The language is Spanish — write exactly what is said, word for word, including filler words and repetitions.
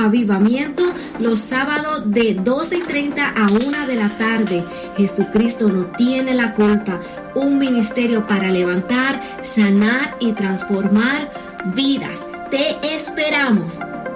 Avivamiento los sábados de doce y treinta a una de la tarde. Jesucristo no tiene la culpa. Un ministerio para levantar, sanar y transformar vidas. Te esperamos.